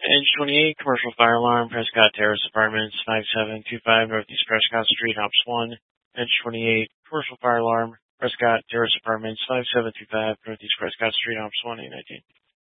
Edge 28, commercial fire alarm, Prescott Terrace Apartments, 5725 Northeast Prescott Street, Ops 1. Edge 28, commercial fire alarm, Prescott Terrace Apartments, 5725 Northeast Prescott Street, Ops 1, A19.